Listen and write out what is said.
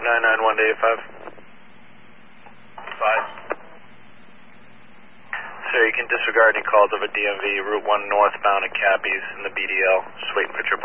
991 to 85. 5. Sir, you can disregard any calls of a DMV, Route 1 northbound at Cabby's in the BDL. Just waiting for 888.